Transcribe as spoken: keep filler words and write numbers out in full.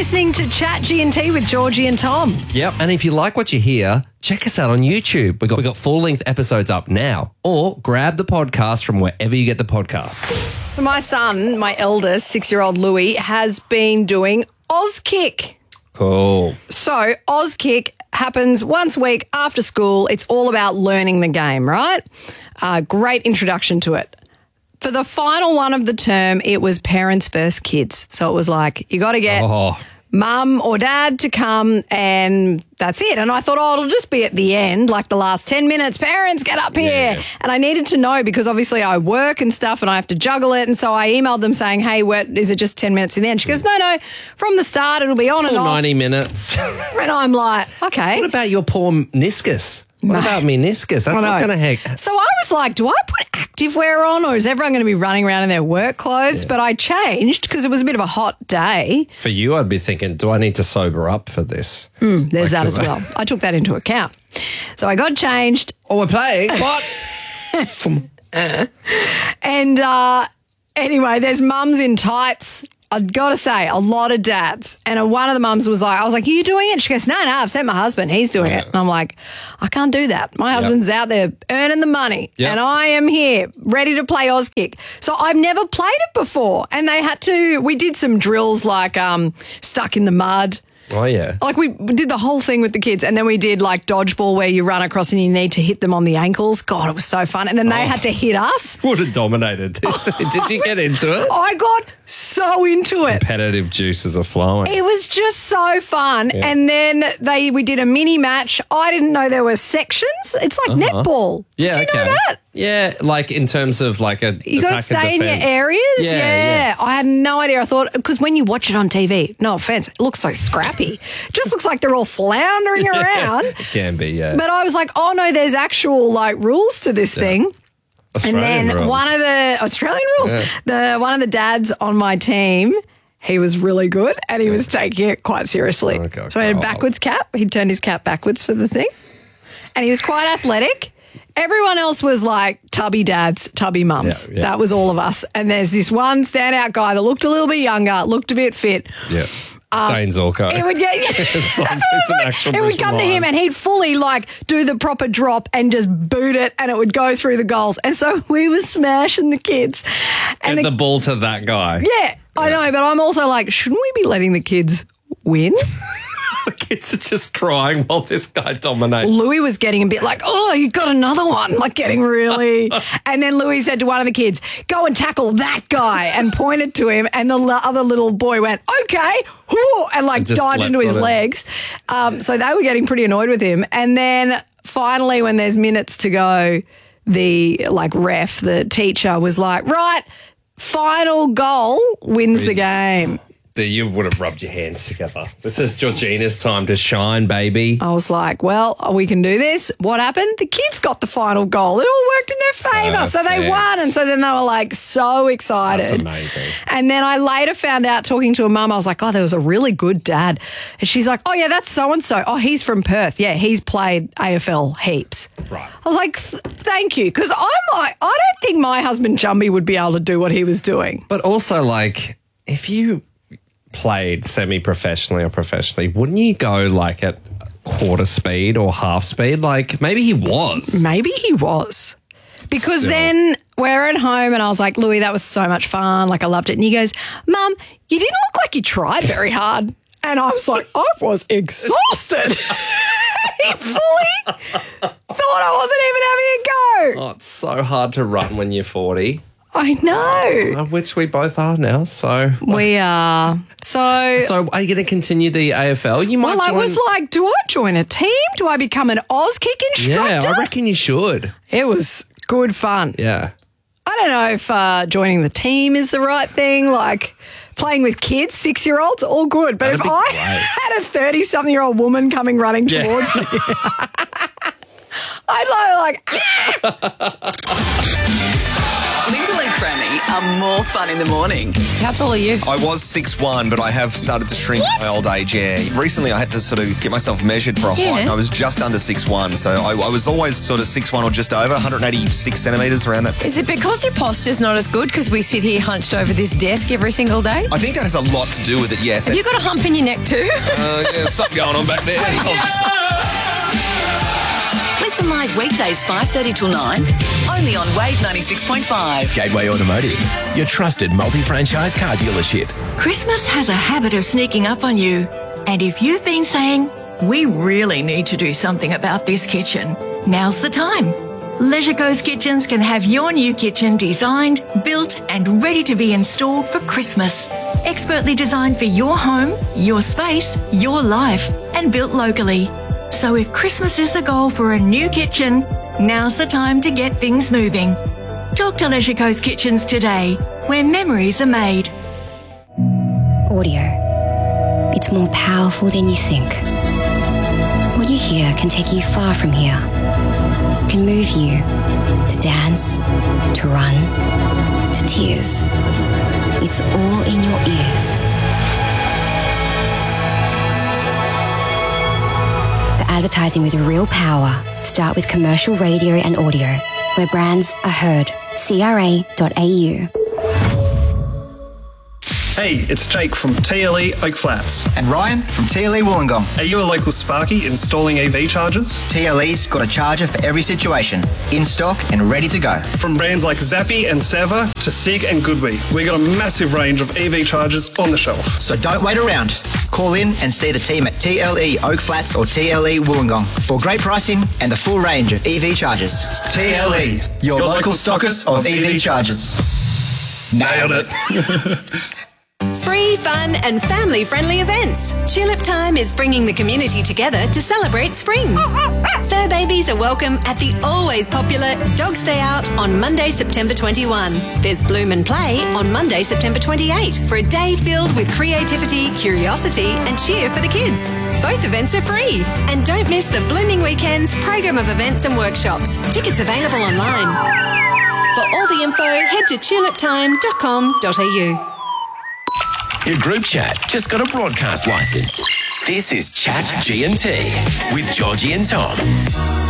listening to Chat G and T with Georgie and Tom. Yep, and if you like what you hear, check us out on YouTube. We got we got full-length episodes up now. Or grab the podcast from wherever you get the podcasts. So my son, my eldest, six-year-old Louis, has been doing Auskick. Cool. So Auskick happens once a week after school. It's all about learning the game, right? Uh, great introduction to it. For the final one of the term, it was parents versus kids. So it was like, you got to get Oh. mum or dad to come and that's it. And I thought, oh, it'll just be at the end, like the last ten minutes, parents, get up here. Yeah. And I needed to know because obviously I work and stuff and I have to juggle it. And so I emailed them saying, hey, what, is it just ten minutes in the end? She goes, no, no, from the start it'll be on and Full off. ninety minutes. And I'm like, okay. What about your poor meniscus? What Mate. about meniscus? That's I not know. going to heck. So I was like, do I put activewear on or is everyone going to be running around in their work clothes? Yeah. But I changed because it was a bit of a hot day. For you, I'd be thinking, do I need to sober up for this? Mm, there's that as Like- well. I took that into account. So I got changed Oh, we're playing? What? and uh, anyway, there's mums in tights. I've got to say, a lot of dads. And one of the mums was like, I was like, are you doing it? She goes, no, no, I've sent my husband. He's doing it. And I'm like, I can't do that. My husband's out there earning the money Yep. and I am here ready to play Auskick. So I've never played it before. And they had to, we did some drills like um, stuck in the mud. Oh, yeah. Like we did the whole thing with the kids and then we did like dodgeball where you run across and you need to hit them on the ankles. God, it was so fun. And then they Oh. had to hit us. Would have dominated this. Did you get into it? I got so into it. Competitive juices are flowing. It was just so fun. Yeah. And then they we did a mini match. I didn't know there were sections. It's like netball. Yeah, Did you okay. know that? Yeah, like in terms of like a You got to attack and stay in your defense. areas? Yeah, Yeah, yeah. I had no idea. I thought, because when you watch it on T V, no offense, it looks so scrappy. It just looks like they're all floundering around. It can be, yeah. But I was like, oh no, there's actual like rules to this thing. Australian and then rules. one of the Australian rules, Yeah. the one of the dads on my team, he was really good and he was taking it quite seriously. Okay, so he had a okay. backwards cap. He turned his cap backwards for the thing. And he was quite athletic. Everyone else was like tubby dads, tubby mums. Yeah, yeah. That was all of us. And there's this one standout guy that looked a little bit younger, looked a bit fit. Yeah. Stain Zorko. It would get, It's like- that's what it's it was an like. actual It would Bruce come to Lamont. him and he'd fully like do the proper drop and just boot it and it would go through the goals. And so we were smashing the kids. And Get the- the ball to that guy. yeah, I know, but I'm also like, shouldn't we be letting the kids win? The kids are just crying while this guy dominates. Louis was getting a bit like, oh, you got another one, like getting really. And then Louis said to one of the kids, go and tackle that guy, and pointed to him. And the l- other little boy went, okay, whoo, and like And just dived into leapt his on him. legs. Um, so they were getting pretty annoyed with him. And then finally, when there's minutes to go, the like ref, the teacher was like, right, final goal wins the Wins. game. That you would have rubbed your hands together. This is Georgina's time to shine, baby. I was like, well, we can do this. What happened? The kids got the final goal. It all worked in their favour. So they Perfect. won. And so then they were like so excited. That's amazing. And then I later found out talking to a mum, I was like, oh, there was a really good dad. And she's like, oh, yeah, that's so-and-so. Oh, he's from Perth. Yeah, he's played A F L heaps. Right. I was like, th- thank you. Because I'm like, I don't think my husband Chumby would be able to do what he was doing. But also, like, if you played semi-professionally or professionally, wouldn't you go, like, at quarter speed or half speed? Like, maybe he was. Maybe he was. Because Still. then we're at home and I was like, Louis, that was so much fun. Like, I loved it. And he goes, Mum, you didn't look like you tried very hard. And I was like, I was exhausted. He fully thought I wasn't even having a go. Oh, it's so hard to run when you're forty, I know. which we both are now. So, We are. So, so are you going to continue the A F L? You might well, I join. was like, do I join a team? Do I become an Auskick yeah, instructor? I reckon you should. It was good fun. Yeah. I don't know if uh, joining the team is the right thing. Like playing with kids, six-year-olds, all good. But That'd if be I great. had a thirty-something-year-old woman coming running Yeah. towards me, I'd like, like Need to like Franny are more fun in the morning. How tall are you? I was six one, but I have started to shrink in my old age, yeah. Recently I had to sort of get myself measured for a Yeah. height. I was just under six one, so I, I was always sort of six one or just over, one hundred eighty-six centimetres around that. Is it because your posture's not as good because we sit here hunched over this desk every single day? I think that has a lot to do with it, yes. Have you got a hump in your neck too? Uh, yeah, something going on back there. Listen live weekdays five thirty till nine, only on Wave ninety-six point five. Gateway Automotive, your trusted multi-franchise car dealership. Christmas has a habit of sneaking up on you. And if you've been saying, we really need to do something about this kitchen, now's the time. Leisure Coast Kitchens can have your new kitchen designed, built and ready to be installed for Christmas. Expertly designed for your home, your space, your life and built locally. So if Christmas is the goal for a new kitchen, now's the time to get things moving. Talk to Leisure Coast Kitchens today, where memories are made. Audio. It's more powerful than you think. What you hear can take you far from here. It can move you to dance, to run, to tears. It's all in your ears. For advertising with real power, start with commercial radio and audio, where brands are heard. C R A dot A U. Hey, it's Jake from T L E Oak Flats. And Ryan from T L E Wollongong. Are you a local Sparky installing E V chargers? T L E's got a charger for every situation, in stock and ready to go. From brands like Zappy and Seva to Sig and Goodwee, we got a massive range of E V chargers on the shelf. So don't wait around. Call in and see the team at T L E Oak Flats or T L E Wollongong for great pricing and the full range of E V chargers. T L E, your, your local stockers of E V chargers. Nailed it. Free, fun and family-friendly events. Tulip Time is bringing the community together to celebrate spring. Fur babies are welcome at the always popular Dog's Day Out on Monday, September twenty-first. There's Bloom and Play on Monday, September twenty-eighth for a day filled with creativity, curiosity and cheer for the kids. Both events are free. And don't miss the Blooming Weekend's program of events and workshops. Tickets available online. For all the info, head to tulip time dot com dot a u. Your group chat just got a broadcast license. This is Chat G and T with Georgie and Tom.